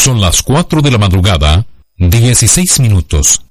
Son las 4 de la madrugada, 16 minutos.